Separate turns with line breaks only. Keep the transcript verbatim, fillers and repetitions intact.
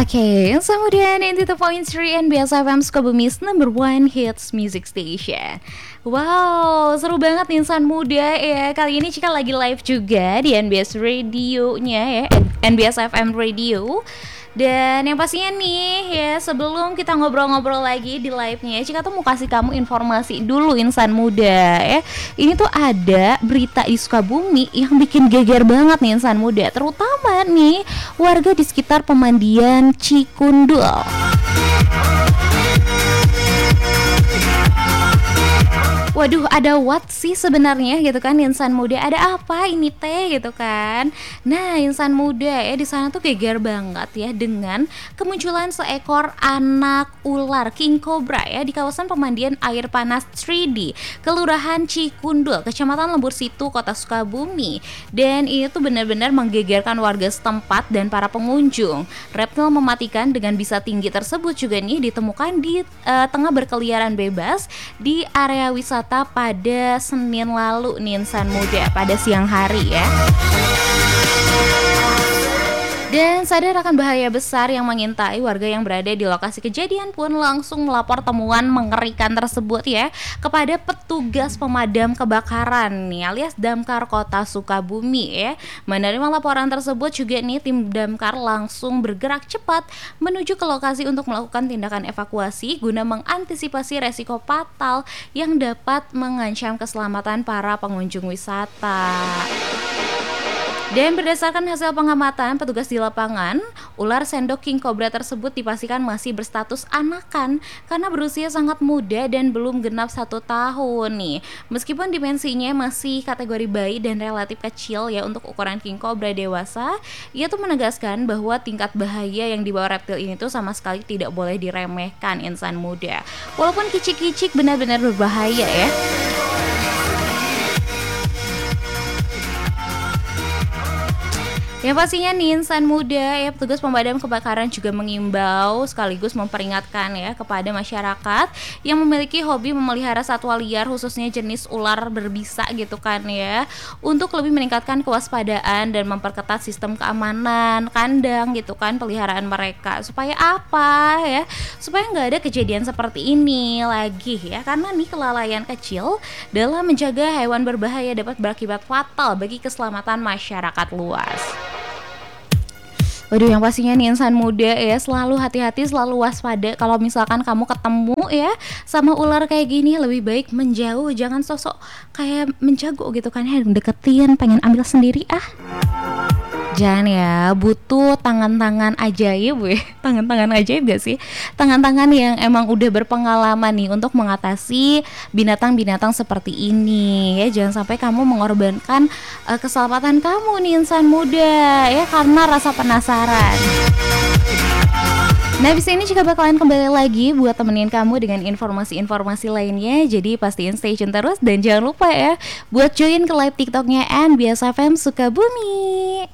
Oke, kemudian sembilan puluh dua titik tiga N B S F M Sukabumi's number one hits music station. Wow, seru banget nih insan muda ya. Kali ini Cika lagi live juga di N B S Radio-nya ya, N B S F M Radio. Dan yang pastinya nih ya, sebelum kita ngobrol-ngobrol lagi di live-nya, Cika tuh mau kasih kamu informasi dulu insan muda ya. Ini tuh ada berita di Sukabumi yang bikin geger banget nih insan muda, terutama nih warga di sekitar pemandian Cikundul. Waduh, ada what sih sebenarnya gitu kan insan muda? Ada apa ini teh gitu kan? Nah, insan muda ya di sana tuh geger banget ya dengan kemunculan seekor anak ular king cobra ya di kawasan pemandian air panas tiga D, Kelurahan Cikundul, Kecamatan Lembur Situ, Kota Sukabumi. Dan ini tuh benar-benar menggegerkan warga setempat dan para pengunjung. Reptil mematikan dengan bisa tinggi tersebut juga nih ditemukan di uh, tengah berkeliaran bebas di area wisata pada Senin lalu nih insan muda, pada siang hari ya. Dan sadar akan bahaya besar yang mengintai, warga yang berada di lokasi kejadian pun langsung melapor temuan mengerikan tersebut ya kepada petugas pemadam kebakaran nih alias Damkar Kota Sukabumi ya. Menerima laporan tersebut juga nih tim Damkar langsung bergerak cepat menuju ke lokasi untuk melakukan tindakan evakuasi guna mengantisipasi resiko fatal yang dapat mengancam keselamatan para pengunjung wisata. Dan berdasarkan hasil pengamatan petugas di lapangan, ular sendok king cobra tersebut dipastikan masih berstatus anakan karena berusia sangat muda dan belum genap satu tahun nih. Meskipun dimensinya masih kategori bayi dan relatif kecil ya untuk ukuran king cobra dewasa, ia tuh menegaskan bahwa tingkat bahaya yang dibawa reptil ini tuh sama sekali tidak boleh diremehkan insan muda. Walaupun kicik-kicik benar-benar berbahaya ya. Yang pastinya nih insan muda ya, petugas pemadam kebakaran juga mengimbau sekaligus memperingatkan ya kepada masyarakat yang memiliki hobi memelihara satwa liar khususnya jenis ular berbisa gitu kan ya, untuk lebih meningkatkan kewaspadaan dan memperketat sistem keamanan kandang gitu kan peliharaan mereka. Supaya apa ya? Supaya nggak ada kejadian seperti ini lagi ya, karena nih kelalaian kecil dalam menjaga hewan berbahaya dapat berakibat fatal bagi keselamatan masyarakat luas. Waduh, yang pastinya nih insan muda ya, selalu hati-hati, selalu waspada. Kalau misalkan kamu ketemu ya sama ular kayak gini, lebih baik menjauh, jangan sosok kayak menjago gitu kan ya, deketin, pengen ambil sendiri ah. Jangan ya, butuh tangan-tangan ajaib weh. Tangan-tangan ajaib gak sih? Tangan-tangan yang emang udah berpengalaman nih untuk mengatasi binatang-binatang seperti ini ya. Jangan sampai kamu mengorbankan uh, keselamatan kamu nih insan muda ya karena rasa penasaran. Nah, abis ini juga bakalan kembali lagi buat temenin kamu dengan informasi-informasi lainnya. Jadi pastiin stay tune terus dan jangan lupa ya buat join ke live TikToknya N B S F M Sukabumi.